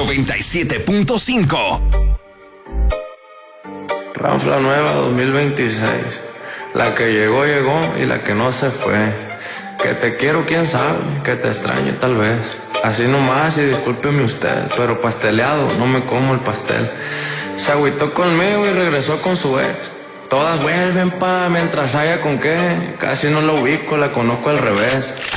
97.5. Ranfla nueva 2026. La que llegó, llegó y la que no se fue. Que te quiero, quién sabe, que te extraño tal vez. Así nomás y discúlpeme usted, pero pasteleado, no me como el pastel. Se agüitó conmigo y regresó con su ex. Todas vuelven mientras haya con qué. Casi no la ubico, la conozco al revés.